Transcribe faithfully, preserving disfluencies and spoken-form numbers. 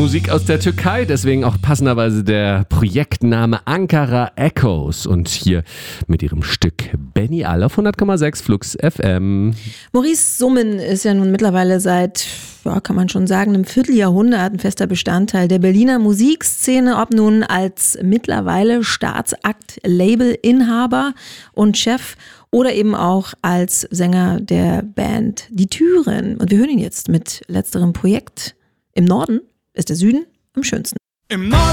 Musik aus der Türkei, deswegen auch passenderweise der Projektname Ankara Echoes und hier mit ihrem Stück Beni Al auf hundert Komma sechs Flux F M. Maurice Summen ist ja nun mittlerweile seit, ja, kann man schon sagen, einem Vierteljahrhundert ein fester Bestandteil der Berliner Musikszene, ob nun als mittlerweile Staatsakt-Label-Inhaber und Chef oder eben auch als Sänger der Band Die Türen. Und wir hören ihn jetzt mit letzterem Projekt. Im Norden ist der Süden am schönsten. Im Norden